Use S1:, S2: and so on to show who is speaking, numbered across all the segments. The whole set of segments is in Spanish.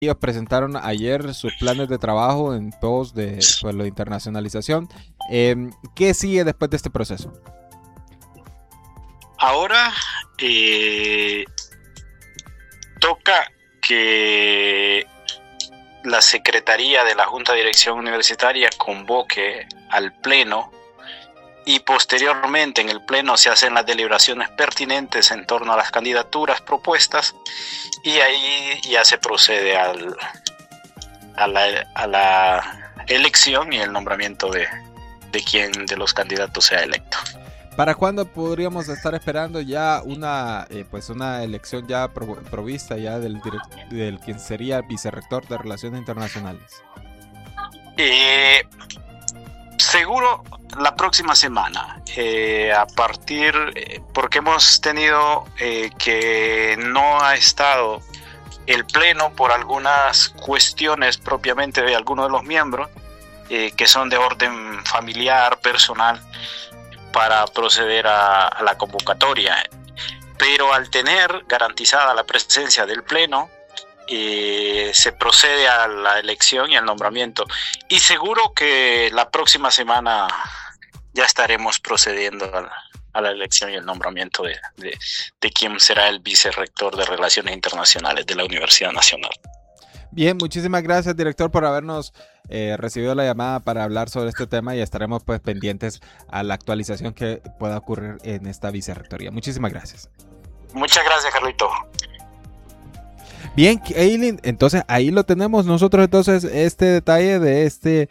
S1: Ellos presentaron ayer sus planes de trabajo en pos de pues, la internacionalización. ¿Qué sigue después de este proceso?
S2: Ahora toca que la Secretaría de la Junta de Dirección Universitaria convoque al Pleno y posteriormente en el Pleno se hacen las deliberaciones pertinentes en torno a las candidaturas propuestas y ahí ya se procede a la elección y el nombramiento de quien de los candidatos sea electo.
S1: ¿Para cuándo podríamos estar esperando ya una elección ya provista ya del quien sería vicerrector de Relaciones Internacionales?
S2: Seguro la próxima semana, porque hemos tenido que no ha estado el Pleno por algunas cuestiones propiamente de algunos de los miembros que son de orden familiar, personal, para proceder a la convocatoria. Pero al tener garantizada la presencia del Pleno, se procede a la elección y al nombramiento. Y seguro que la próxima semana ya estaremos procediendo a la elección y el nombramiento de quién será el vicerrector de Relaciones Internacionales de la Universidad Nacional.
S1: Bien, muchísimas gracias, director, por habernos recibido la llamada para hablar sobre este tema y estaremos pues pendientes a la actualización que pueda ocurrir en esta vicerrectoría. Muchísimas gracias.
S2: Muchas gracias, Carlito.
S1: Bien, Eileen, entonces ahí lo tenemos nosotros, entonces este detalle de este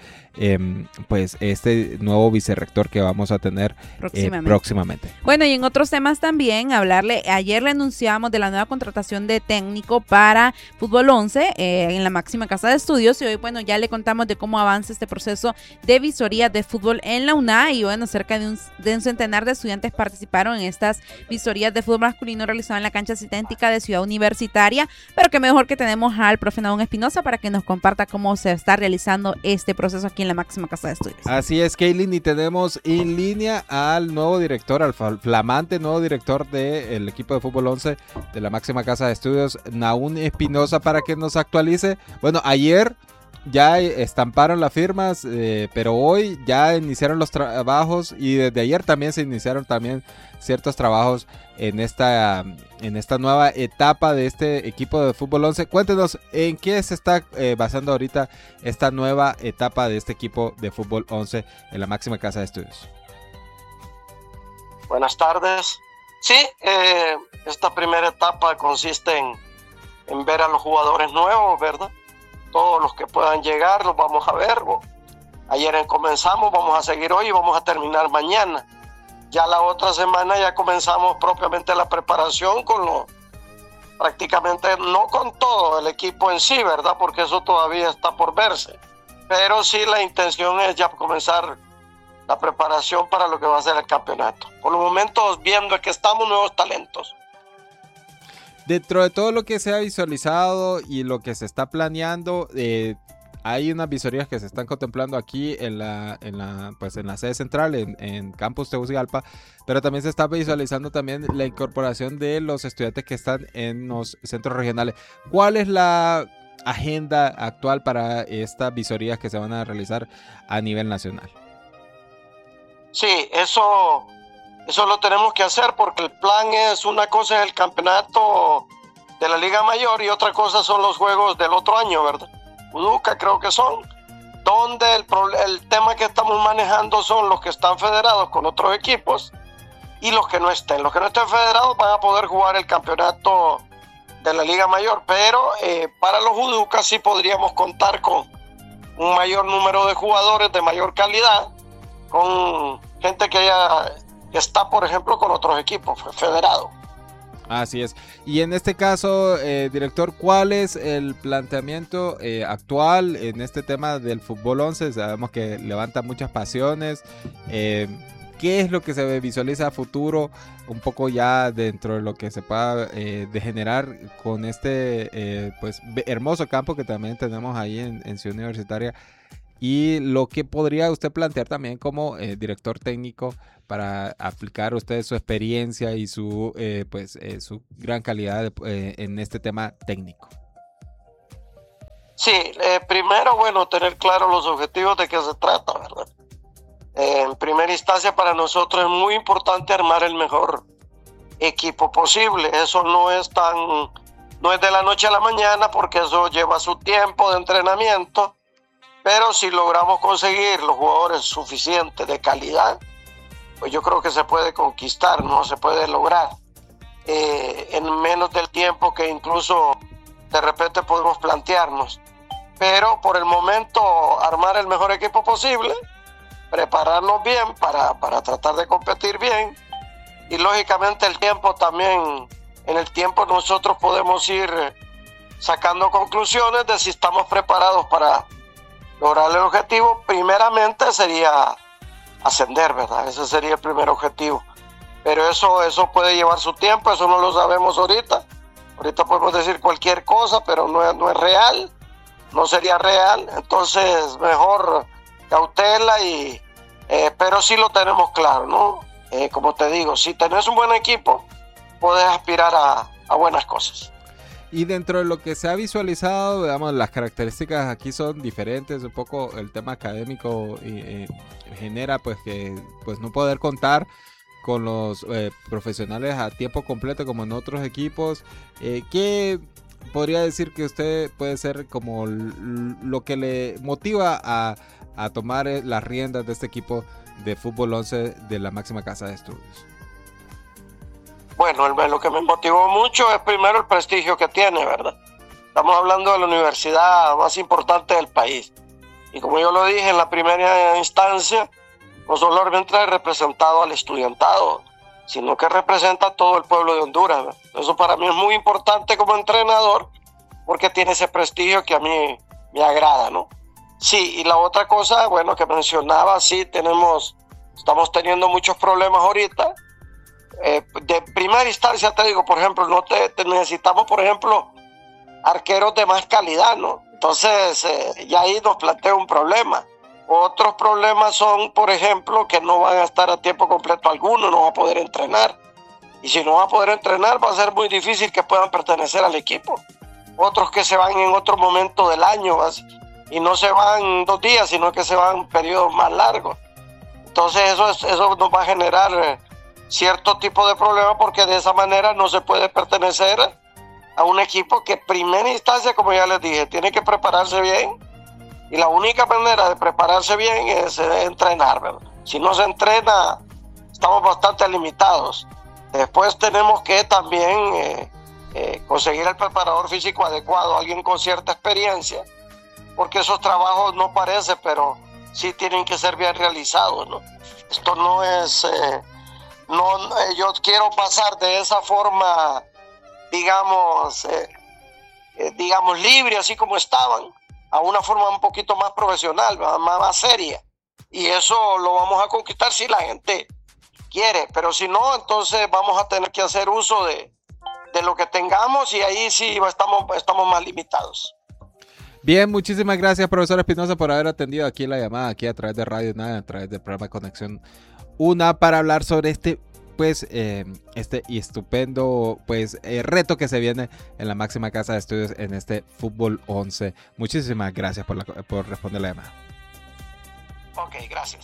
S1: nuevo vicerrector que vamos a tener próximamente.
S3: Bueno, y en otros temas también, ayer le anunciamos de la nueva contratación de técnico para Fútbol 11 en la máxima casa de estudios, y hoy, bueno, ya le contamos de cómo avanza este proceso de visoría de fútbol en la UNA, y bueno, cerca de un centenar de estudiantes participaron en estas visorías de fútbol masculino realizadas en la cancha sintética de Ciudad Universitaria, pero que mejor que tenemos al profe Nahum Espinosa para que nos comparta cómo se está realizando este proceso aquí en la máxima casa de estudios.
S1: Así es, Kaylin, y tenemos en línea al nuevo director, al flamante nuevo director del equipo de fútbol 11 de la máxima casa de estudios, Nahum Espinosa, para que nos actualice. Bueno, ayer ya estamparon las firmas, pero hoy ya iniciaron los trabajos y desde ayer también se iniciaron también ciertos trabajos en esta nueva etapa de este equipo de fútbol 11. Cuéntenos en qué se está basando ahorita esta nueva etapa de este equipo de fútbol 11 en la máxima casa de estudios.
S4: Buenas tardes. Sí, esta primera etapa consiste en ver a los jugadores nuevos, ¿verdad? Todos los que puedan llegar los vamos a ver. Ayer comenzamos, vamos a seguir hoy y vamos a terminar mañana. Ya la otra semana ya comenzamos propiamente la preparación prácticamente no con todo el equipo en sí, ¿verdad? Porque eso todavía está por verse. Pero sí la intención es ya comenzar la preparación para lo que va a ser el campeonato. Por los momentos viendo que estamos nuevos talentos.
S1: Dentro de todo lo que se ha visualizado y lo que se está planeando, hay unas visorías que se están contemplando aquí en la sede central, en Campus Tegucigalpa, pero también se está visualizando también la incorporación de los estudiantes que están en los centros regionales. ¿Cuál es la agenda actual para estas visorías que se van a realizar a nivel nacional?
S4: Sí, eso lo tenemos que hacer porque el plan es, una cosa es el campeonato de la Liga Mayor y otra cosa son los juegos del otro año, ¿verdad? UDUCA creo que son, donde el tema que estamos manejando son los que están federados con otros equipos y los que no estén. Los que no estén federados van a poder jugar el campeonato de la Liga Mayor, pero para los UDUCA sí podríamos contar con un mayor número de jugadores de mayor calidad, con gente que está, por ejemplo, con otros equipos federados.
S1: Así es. Y en este caso, director, ¿cuál es el planteamiento actual en este tema del fútbol 11? Sabemos que levanta muchas pasiones. ¿Qué es lo que se visualiza a futuro? Un poco ya dentro de lo que se pueda degenerar con este hermoso campo que también tenemos ahí en Ciudad Universitaria. Y lo que podría usted plantear también como director técnico para aplicar usted su experiencia y su gran calidad en este tema técnico.
S4: Sí, primero, bueno, tener claro los objetivos de qué se trata, ¿verdad? En primera instancia, para nosotros es muy importante armar el mejor equipo posible. Eso no es de la noche a la mañana, porque eso lleva su tiempo de entrenamiento, pero si logramos conseguir los jugadores suficientes de calidad, pues yo creo que se puede conquistar, ¿no? Se puede lograr en menos del tiempo que incluso de repente podemos plantearnos. Pero por el momento armar el mejor equipo posible, prepararnos bien para tratar de competir bien, y lógicamente el tiempo también, en el tiempo nosotros podemos ir sacando conclusiones de si estamos preparados para lograr el objetivo. Primeramente sería ascender, ¿verdad? Ese sería el primer objetivo. Pero eso puede llevar su tiempo, eso no lo sabemos ahorita. Ahorita podemos decir cualquier cosa, pero no es real, no sería real. Entonces, mejor cautela, pero sí lo tenemos claro, ¿no? Como te digo, si tenés un buen equipo, podés aspirar a buenas cosas.
S1: Y dentro de lo que se ha visualizado, digamos, las características aquí son diferentes. Un poco el tema académico genera pues que pues no poder contar con los profesionales a tiempo completo como en otros equipos. ¿Qué podría decir que usted puede ser como lo que le motiva a tomar las riendas de este equipo de Fútbol 11 de la máxima casa de estudios?
S4: Bueno, lo que me motivó mucho es primero el prestigio que tiene, ¿verdad? Estamos hablando de la universidad más importante del país. Y como yo lo dije en la primera instancia, no solamente representado al estudiantado, sino que representa a todo el pueblo de Honduras, ¿verdad? Eso para mí es muy importante como entrenador, porque tiene ese prestigio que a mí me agrada, ¿no? Sí, y la otra cosa, bueno, que mencionaba, sí, estamos teniendo muchos problemas ahorita. De primera instancia te digo, por ejemplo, necesitamos, por ejemplo, arqueros de más calidad, ¿no? Entonces, ya ahí nos plantea un problema. Otros problemas son, por ejemplo, que no van a estar a tiempo completo alguno, no van a poder entrenar. Y si no van a poder entrenar, va a ser muy difícil que puedan pertenecer al equipo. Otros que se van en otro momento del año, y no se van 2 días, sino que se van periodos más largos. Entonces, eso nos va a generar cierto tipo de problema, porque de esa manera no se puede pertenecer a un equipo que en primera instancia, como ya les dije, tiene que prepararse bien, y la única manera de prepararse bien es entrenar, ¿verdad? Si no se entrena, estamos bastante limitados. Después tenemos que también conseguir el preparador físico adecuado, alguien con cierta experiencia, porque esos trabajos no parece, pero sí tienen que ser bien realizados, ¿no? Esto no es... yo quiero pasar de esa forma, digamos, libre, así como estaban, a una forma un poquito más profesional, más seria. Y eso lo vamos a conquistar si la gente quiere, pero si no, entonces vamos a tener que hacer uso de lo que tengamos, y ahí sí estamos más limitados.
S1: Bien, muchísimas gracias, profesor Espinosa, por haber atendido aquí la llamada, aquí a través de Radio Nada, a través del programa Conexión Una, para hablar sobre este estupendo reto que se viene en la máxima casa de estudios en este Fútbol 11. Muchísimas gracias por responder la llamada.
S4: Ok, gracias.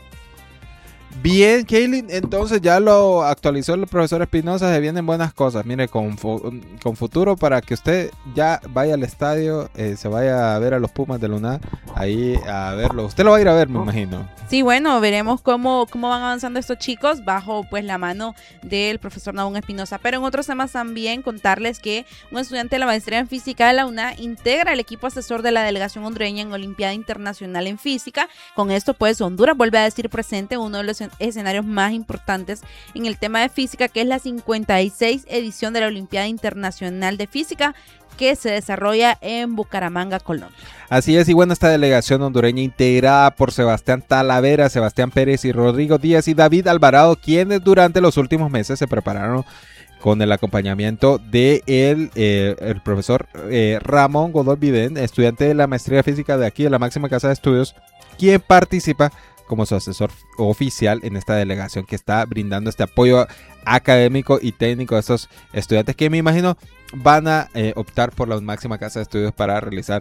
S1: Bien, Kaylin, entonces ya lo actualizó el profesor Espinosa, se vienen buenas cosas. Mire, con futuro, para que usted ya vaya al estadio, se vaya a ver a los Pumas de Luna, ahí a verlo. Usted lo va a ir a ver, me imagino.
S3: Sí, bueno, veremos cómo van avanzando estos chicos bajo pues la mano del profesor Nahum Espinosa. Pero en otros temas también contarles que un estudiante de la maestría en física de la UNA integra el equipo asesor de la delegación hondureña en Olimpiada Internacional en Física. Con esto pues Honduras vuelve a decir presente uno de los escenarios más importantes en el tema de física, que es la 56 edición de la Olimpiada Internacional de Física, que se desarrolla en Bucaramanga, Colombia.
S1: Así es, y bueno, esta delegación hondureña integrada por Sebastián Talavera, Sebastián Pérez y Rodrigo Díaz y David Alvarado, quienes durante los últimos meses se prepararon con el acompañamiento de el profesor Ramón Godoy Vidén, estudiante de la maestría de física de aquí de la máxima casa de estudios, quien participa como su asesor oficial en esta delegación que está brindando este apoyo académico y técnico a estos estudiantes que me imagino van a optar por la máxima casa de estudios para realizar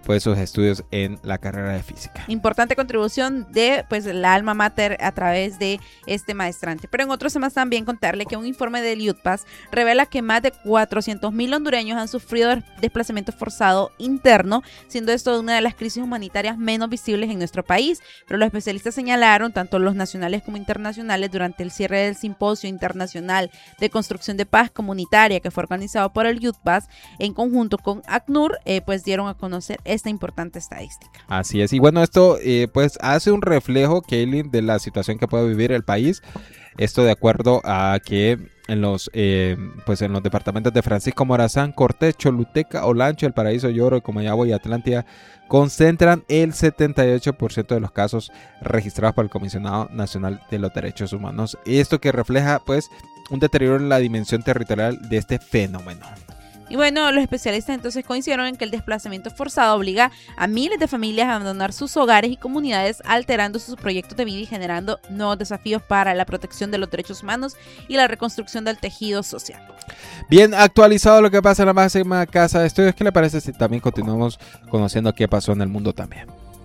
S1: pues sus estudios en la carrera de física.
S3: Importante contribución de pues la alma mater a través de este maestrante. Pero en otros temas también contarle que un informe del UTPAS revela que más de 400.000 hondureños han sufrido desplazamiento forzado interno, siendo esto una de las crisis humanitarias menos visibles en nuestro país. Pero los especialistas señalaron, tanto los nacionales como internacionales, durante el cierre del Simposio Internacional de Construcción de Paz Comunitaria que fue organizado por el UTPAS en conjunto con ACNUR, pues dieron a conocer esta importante estadística.
S1: Así es, y bueno, esto pues hace un reflejo, Kaylin, de la situación que puede vivir el país. Esto de acuerdo a que en los departamentos de Francisco Morazán, Cortés, Choluteca, Olancho, El Paraíso, Lloro, Comayagua y Atlántida concentran el 78% de los casos registrados por el Comisionado Nacional de los Derechos Humanos. Esto que refleja pues un deterioro en la dimensión territorial de este fenómeno.
S3: Y bueno, los especialistas entonces coincidieron en que el desplazamiento forzado obliga a miles de familias a abandonar sus hogares y comunidades, alterando sus proyectos de vida y generando nuevos desafíos para la protección de los derechos humanos y la reconstrucción del tejido social.
S1: Bien actualizado lo que pasa en la máxima casa de estudios. ¿Qué le parece si también continuamos conociendo qué pasó en el mundo también?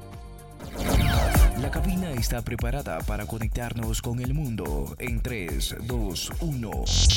S5: La cabina está preparada para conectarnos con el mundo en 3, 2, 1.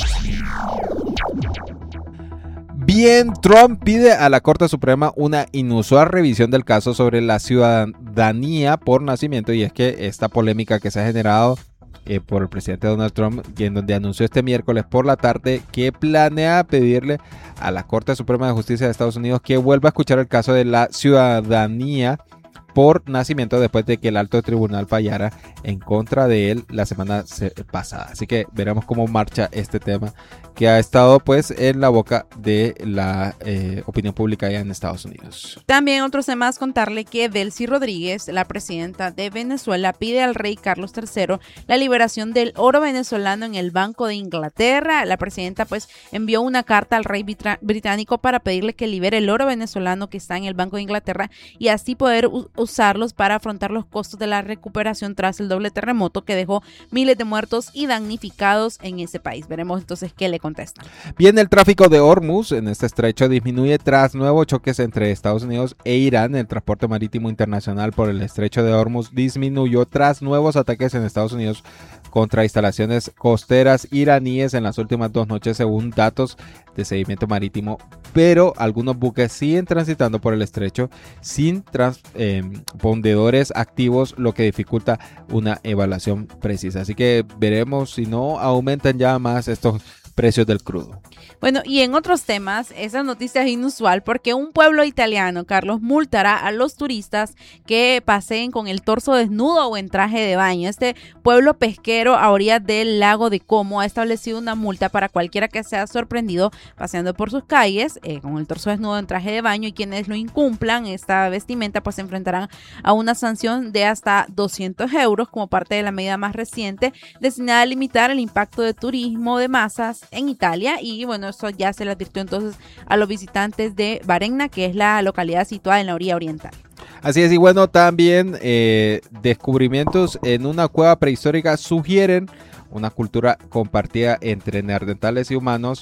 S1: Bien, Trump pide a la Corte Suprema una inusual revisión del caso sobre la ciudadanía por nacimiento, y es que esta polémica que se ha generado por el presidente Donald Trump, en donde anunció este miércoles por la tarde que planea pedirle a la Corte Suprema de Justicia de Estados Unidos que vuelva a escuchar el caso de la ciudadanía por nacimiento después de que el alto tribunal fallara en contra de él la semana pasada. Así que veremos cómo marcha este tema que ha estado pues en la boca de la opinión pública allá en Estados Unidos.
S3: También otros temas, contarle que Delcy Rodríguez, la presidenta de Venezuela, pide al rey Carlos III la liberación del oro venezolano en el Banco de Inglaterra. La presidenta pues envió una carta al rey británico para pedirle que libere el oro venezolano que está en el Banco de Inglaterra y así poder usarlos para afrontar los costos de la recuperación tras el doble terremoto que dejó miles de muertos y damnificados en ese país. Veremos entonces qué le contestan.
S1: Bien, el tráfico de Hormuz en este estrecho disminuye tras nuevos choques entre Estados Unidos e Irán. El transporte marítimo internacional por el estrecho de Hormuz disminuyó tras nuevos ataques en Estados Unidos contra instalaciones costeras iraníes en las últimas 2 noches, según datos de seguimiento marítimo, pero algunos buques siguen transitando por el estrecho sin transpondedores activos, lo que dificulta una evaluación precisa. Así que veremos si no aumentan ya más estos precios del crudo.
S3: Bueno, y en otros temas, esa noticia es inusual porque un pueblo italiano, Carlos, multará a los turistas que paseen con el torso desnudo o en traje de baño. Este pueblo pesquero a orillas del lago de Como ha establecido una multa para cualquiera que sea sorprendido paseando por sus calles con el torso desnudo en traje de baño, y quienes lo incumplan esta vestimenta pues se enfrentarán a una sanción de hasta 200 euros como parte de la medida más reciente destinada a limitar el impacto de turismo de masas en Italia. Y bueno, eso ya se le advirtió entonces a los visitantes de Varenna, que es la localidad situada en la orilla oriental.
S1: Así es, y bueno, también descubrimientos en una cueva prehistórica sugieren una cultura compartida entre neandertales y humanos.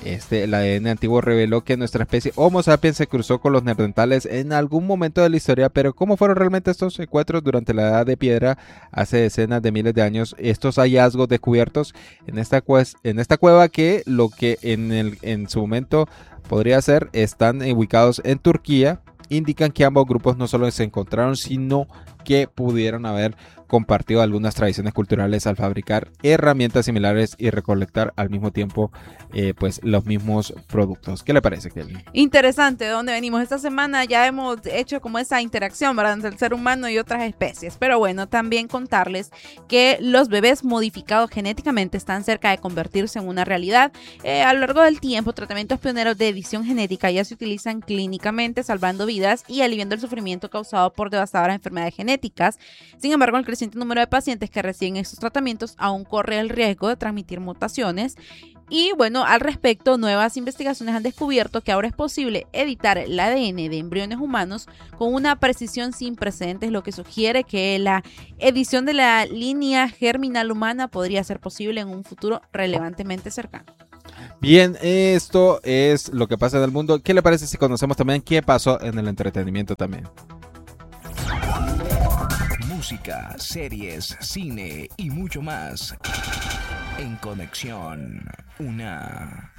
S1: El ADN antiguo reveló que nuestra especie Homo sapiens se cruzó con los neandertales en algún momento de la historia, pero ¿cómo fueron realmente estos encuentros durante la Edad de Piedra hace decenas de miles de años? Estos hallazgos descubiertos en esta cueva, que lo que en su momento podría ser, están ubicados en Turquía, indican que ambos grupos no solo se encontraron, sino que pudieron haber compartido algunas tradiciones culturales al fabricar herramientas similares y recolectar al mismo tiempo pues los mismos productos. ¿Qué le parece, Kelly?
S3: Interesante de dónde venimos. Esta semana ya hemos hecho como esa interacción, ¿verdad?, entre el ser humano y otras especies. Pero bueno, también contarles que los bebés modificados genéticamente están cerca de convertirse en una realidad. A lo largo del tiempo, tratamientos pioneros de edición genética ya se utilizan clínicamente, salvando vidas y aliviando el sufrimiento causado por devastadoras enfermedades genéticas. Sin embargo, el creciente número de pacientes que reciben estos tratamientos aún corre el riesgo de transmitir mutaciones. Y bueno, al respecto, nuevas investigaciones han descubierto que ahora es posible editar el ADN de embriones humanos con una precisión sin precedentes, lo que sugiere que la edición de la línea germinal humana podría ser posible en un futuro relevantemente cercano.
S1: Bien, esto es lo que pasa en el mundo. ¿Qué le parece si conocemos también qué pasó en el entretenimiento también?
S5: Música, series, cine y mucho más. En Conexión Una.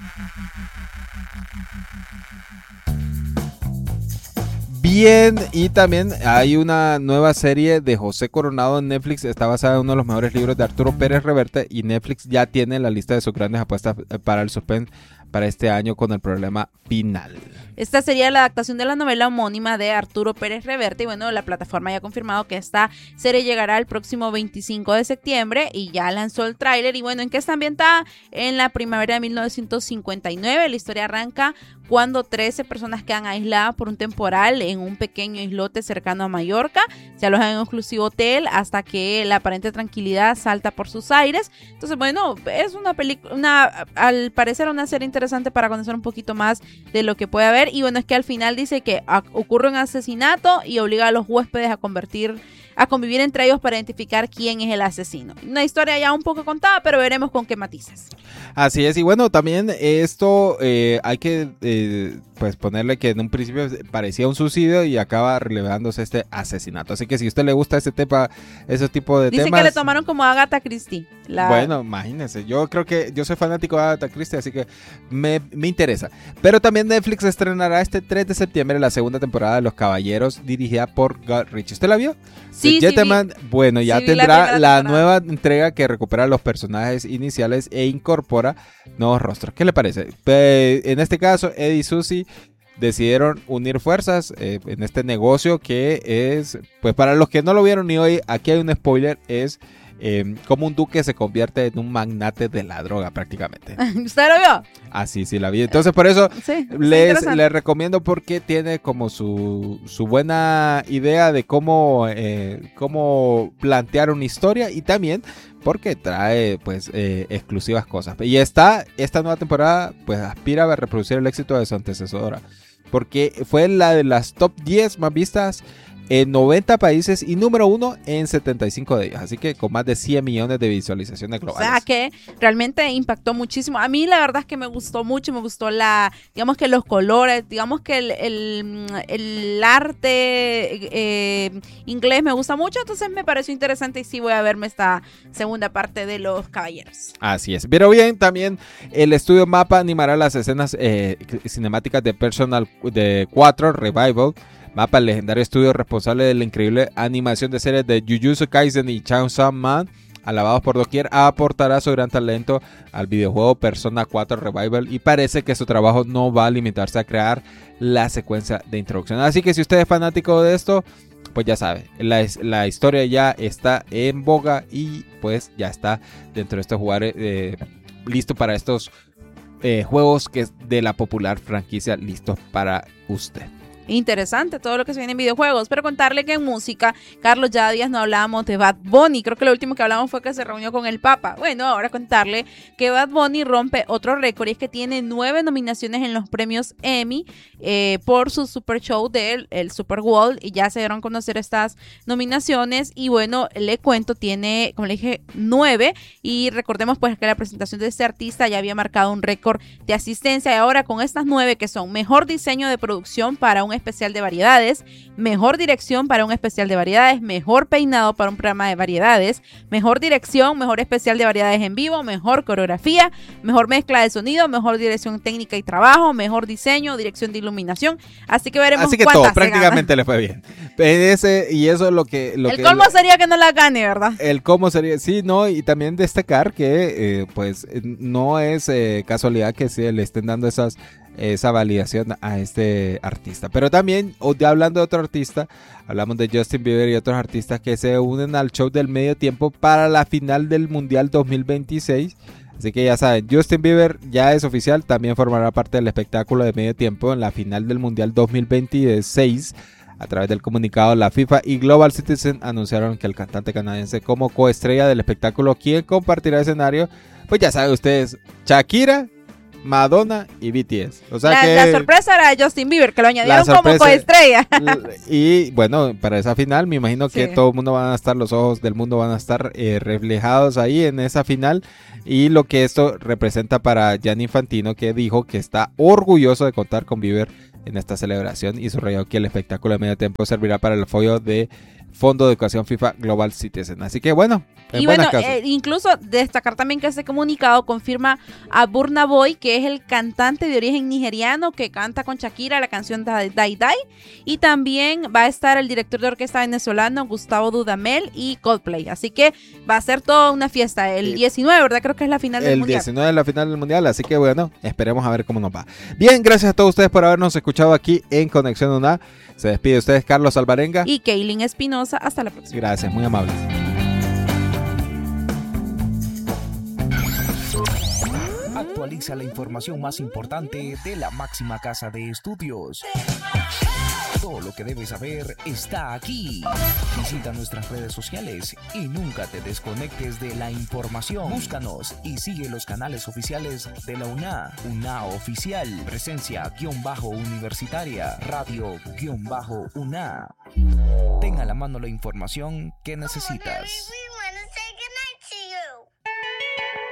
S1: Bien, y también hay una nueva serie de José Coronado en Netflix. Está basada en uno de los mejores libros de Arturo Pérez Reverte, y Netflix ya tiene la lista de sus grandes apuestas para el suspense para este año con El problema final.
S3: Esta sería la adaptación de la novela homónima de Arturo Pérez Reverte, y bueno, la plataforma ya ha confirmado que esta serie llegará el próximo 25 de septiembre y ya lanzó el tráiler. Y bueno, ¿en qué está ambientada? En la primavera de 1959. La historia arranca cuando 13 personas quedan aisladas por un temporal en un pequeño islote cercano a Mallorca. Se alojan en un exclusivo hotel hasta que la aparente tranquilidad salta por sus aires. Entonces, bueno, es una película, al parecer una serie interesante para conocer un poquito más de lo que puede haber. Y bueno, es que al final dice que ocurre un asesinato y obliga a los huéspedes a convivir entre ellos para identificar quién es el asesino. Una historia ya un poco contada, pero veremos con qué matices.
S1: Así es, y bueno, también esto hay que pues ponerle que en un principio parecía un suicidio y acaba relevándose este asesinato. Así que si a usted le gusta ese tipo de temas...
S3: Dice que le tomaron como a Agatha Christie.
S1: Bueno, imagínense, yo creo que yo soy fanático de Agatha Christie, así que me interesa. Pero también Netflix estrenará este 3 de septiembre la segunda temporada de Los Caballeros, dirigida por Guy Ritchie. ¿Usted la vio?
S3: Sí,
S1: Gentleman,
S3: sí,
S1: bueno, ya
S3: sí,
S1: tendrá la nueva entrega que recupera los personajes iniciales e incorpora nuevos rostros. ¿Qué le parece? En este caso, Eddie y Susie decidieron unir fuerzas en este negocio que es, pues para los que no lo vieron ni hoy, aquí hay un spoiler, es como un duque se convierte en un magnate de la droga prácticamente.
S3: ¿Usted lo vio?
S1: Así sí la vi. Entonces por eso
S3: Sí,
S1: les recomiendo, porque tiene como su buena idea de cómo plantear una historia, y también porque trae pues exclusivas cosas. Y esta nueva temporada pues aspira a reproducir el éxito de su antecesora, porque fue la de las top 10 más vistas en 90 países y número 1 en 75 de ellos, así que con más de 100 millones de visualizaciones globales.
S3: O sea que realmente impactó muchísimo. A mí la verdad es que me gustó mucho, me gustó digamos que los colores, digamos que el arte inglés me gusta mucho, entonces me pareció interesante y sí voy a verme esta segunda parte de Los Caballeros.
S1: Así es, pero bien, también el estudio Mapa animará las escenas cinemáticas de Persona 4 Revival. Mapa, el legendario estudio responsable de la increíble animación de series de Jujutsu Kaisen y Chainsaw Man, alabados por doquier, aportará su gran talento al videojuego Persona 4 Revival, y parece que su trabajo no va a limitarse a crear la secuencia de introducción. Así que si usted es fanático de esto, pues ya sabe, la historia ya está en boga y pues ya está dentro de estos jugadores listo para estos juegos que es de la popular franquicia listos para usted.
S3: Interesante todo lo que se viene en videojuegos, pero contarle que en música, Carlos, ya días no hablábamos de Bad Bunny. Creo que lo último que hablamos fue que se reunió con el Papa. Bueno, ahora contarle que Bad Bunny rompe otro récord, y es que tiene 9 nominaciones en los premios Emmy por su super show del Super Bowl, y ya se dieron a conocer estas nominaciones. Y bueno, le cuento, tiene, como le dije, 9, y recordemos pues que la presentación de este artista ya había marcado un récord de asistencia, y ahora con estas 9, que son mejor diseño de producción para un especial de variedades, mejor dirección para un especial de variedades, mejor peinado para un programa de variedades, mejor dirección, mejor especial de variedades en vivo, mejor coreografía, mejor mezcla de sonido, mejor dirección técnica y trabajo, mejor diseño, dirección de iluminación. Así que veremos.
S1: Así que todo prácticamente le fue bien. Y eso es lo que
S3: el colmo sería que no la gane, ¿verdad?
S1: El cómo sería, sí, no, y también destacar que pues no es casualidad que se le estén dando esa validación a este artista. Pero también, hablando de otro artista, hablamos de Justin Bieber y otros artistas que se unen al show del medio tiempo para la final del Mundial 2026. Así que ya saben, Justin Bieber ya es oficial, también formará parte del espectáculo de medio tiempo en la final del Mundial 2026. A través del comunicado, la FIFA y Global Citizen anunciaron que el cantante canadiense como coestrella del espectáculo, quien compartirá escenario, pues ya saben ustedes, Shakira, Madonna y BTS. O sea
S3: la sorpresa era Justin Bieber, que lo añadieron como coestrella.
S1: Y bueno, para esa final me imagino que todo el mundo van a estar, los ojos del mundo van a estar reflejados ahí en esa final. Y lo que esto representa para Gianni Infantino, que dijo que está orgulloso de contar con Bieber en esta celebración, y subrayó que el espectáculo de medio tiempo servirá para el apoyo de Fondo de Educación FIFA Global Citizen. Así que bueno,
S3: y bueno, incluso destacar también que este comunicado confirma a Burna Boy, que es el cantante de origen nigeriano que canta con Shakira la canción Dai Dai, y también va a estar el director de orquesta venezolano Gustavo Dudamel y Coldplay. Así que va a ser toda una fiesta el 19, ¿verdad? Creo que es la final del Mundial. El
S1: 19 es la final del Mundial, así que bueno, esperemos a ver cómo nos va. Bien, gracias a todos ustedes por habernos escuchado aquí en Conexión UNA. Se despide de ustedes Carlos Alvarenga
S3: y Kaylin Espinosa. Hasta la próxima.
S1: Gracias, muy amables.
S5: Actualiza la información más importante de la máxima casa de estudios. Todo lo que debes saber está aquí. Visita nuestras redes sociales y nunca te desconectes de la información. Búscanos y sigue los canales oficiales de la UNA. UNA Oficial, Presencia-Universitaria, Radio-UNA. Ten a la mano la información que necesitas.